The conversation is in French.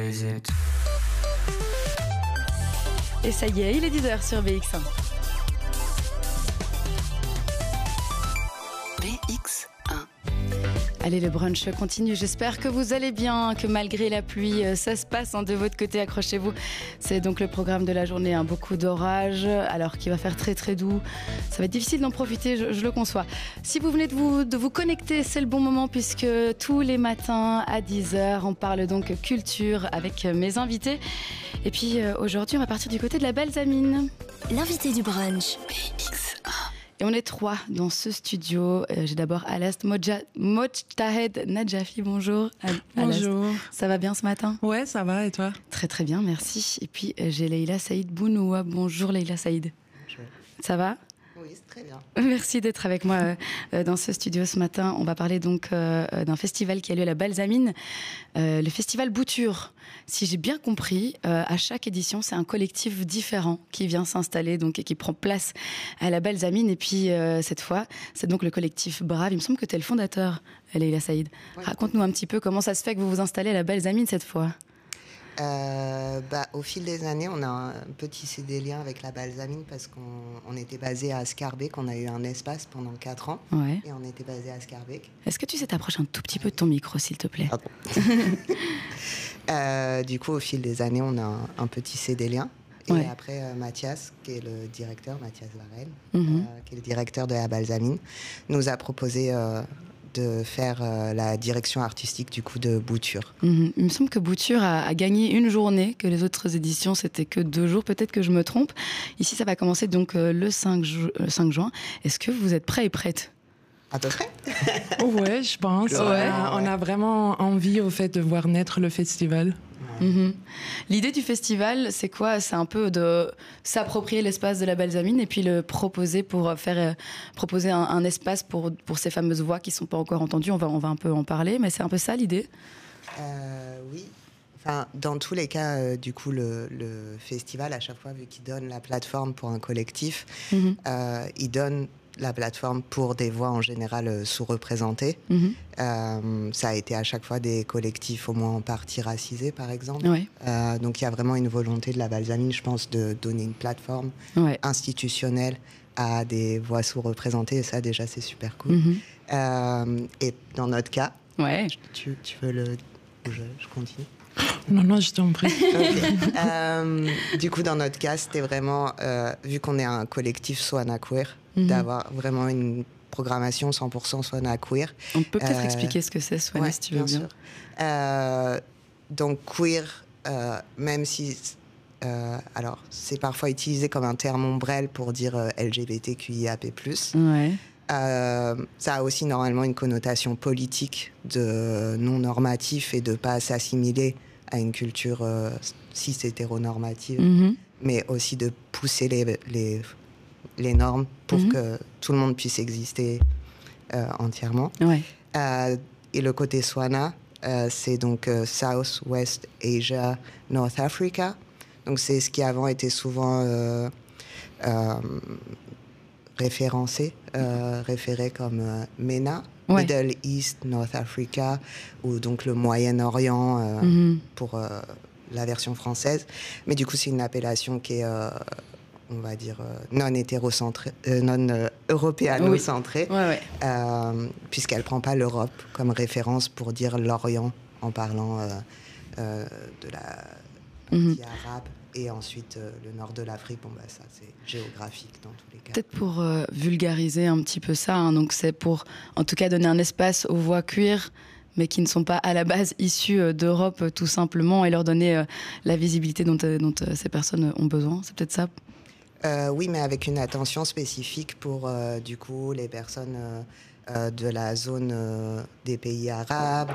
Et ça y est, il est 10h sur BX1. BX1. Allez, le brunch continue. J'espère que vous allez bien, que malgré la pluie, ça se passe de votre côté. Accrochez-vous. C'est donc le programme de la journée. Beaucoup d'orage, alors qu'il va faire très très doux. Ça va être difficile d'en profiter, je le conçois. Si vous venez de vous connecter, c'est le bon moment puisque tous les matins à 10h, on parle donc culture avec mes invités. Et puis aujourd'hui, on va partir du côté de la Balsamine. L'invité du brunch. BX1. Et on est 3 dans ce studio. J'ai d'abord Alast Mojtahed Nadjafi. Bonjour. Bonjour. Alast. Ça va bien ce matin? Ouais, ça va, et toi? Très très bien, merci. Et puis j'ai Leïla Saïd Bounoua. Bonjour Leïla Saïd. Bonjour. Ça va? Oui, c'est très bien. Merci d'être avec moi dans ce studio ce matin. On va parler donc d'un festival qui a lieu à la Balsamine, le festival Bouture. Si j'ai bien compris, à chaque édition, c'est un collectif différent qui vient s'installer donc, et qui prend place à la Balsamine. Et puis cette fois, c'est donc le collectif Brave. Il me semble que tu es le fondateur, Leïla Saïd. Ouais. Raconte-nous un petit peu comment ça se fait que vous vous installez à la Balsamine cette fois. Au fil des années, on a un peu tissé des liens avec la Balsamine parce qu'on était basé à Schaerbeek. On a eu un espace pendant 4 ans. Ouais. Et on était basé à Schaerbeek. Est-ce que tu sais t'approcher un tout petit peu de ton micro, s'il te plaît? Du coup, au fil des années, on a un peu tissé des liens. Et ouais. après, Mathias, qui est le directeur, Mathias Varel, qui est le directeur de la Balsamine, nous a proposé de faire la direction artistique du coup de Bouture. Il me semble que Bouture a gagné une journée, que les autres éditions c'était que 2 jours, peut-être que je me trompe. Ici ça va commencer donc le 5 juin. Est-ce que vous êtes prêts et prêtes? À peu près. Ouais, je pense. Ouais. On a vraiment envie au fait de voir naître le festival. L'idée du festival, c'est quoi? C'est un peu de s'approprier l'espace de la Balsamine et puis le proposer pour faire proposer un espace pour ces fameuses voix qui ne sont pas encore entendues. On va un peu en parler, mais c'est un peu ça l'idée? Oui. Enfin, dans tous les cas, du coup, le festival, à chaque fois, vu qu'il donne la plateforme pour un collectif, il donne la plateforme pour des voix en général sous-représentées. Ça a été à chaque fois des collectifs au moins en partie racisés, par exemple. Ouais. Donc il y a vraiment une volonté de la Balsamine, je pense, de donner une plateforme institutionnelle à des voix sous-représentées. Et ça, déjà, c'est super cool. Et dans notre cas, tu veux le... Je continue. Non, je t'en prie. Okay. Du coup, dans notre cas, c'était vraiment, vu qu'on est un collectif Swana Queer, d'avoir vraiment une programmation 100% Swana Queer. On peut peut-être expliquer ce que c'est, Swana, si tu veux bien. Donc, queer, même si... alors, c'est parfois utilisé comme un terme ombrelle pour dire LGBTQIAP+. Ouais. Ça a aussi normalement une connotation politique de non-normatif et de ne pas s'assimiler à une culture cis-hétéronormative, mais aussi de pousser les normes pour que tout le monde puisse exister entièrement. Ouais. Et le côté Swana, c'est donc South, West Asia, North Africa. Donc c'est ce qui avant était souvent référé comme MENA, Middle East, North Africa, ou donc le Moyen-Orient pour la version française. Mais du coup, c'est une appellation qui est, on va dire, non-hétérocentrée, non-européano-centrée, puisqu'elle ne prend pas l'Europe comme référence pour dire l'Orient en parlant de la partie arabe. Et ensuite, le nord de l'Afrique, ça, c'est géographique dans tous les cas. Peut-être pour vulgariser un petit peu ça, donc c'est pour, en tout cas, donner un espace aux voix queer, mais qui ne sont pas à la base issues d'Europe, tout simplement, et leur donner la visibilité dont ces personnes ont besoin. C'est peut-être ça? Oui, mais avec une attention spécifique pour, du coup, les personnes de la zone des pays arabes,